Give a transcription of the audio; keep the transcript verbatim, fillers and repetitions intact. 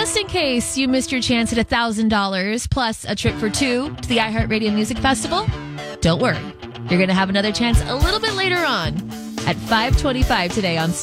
just in case you missed your chance at one thousand dollars plus a trip for two to the iHeartRadio Music Festival, don't worry. You're going to have another chance a little bit later on at five twenty-five today on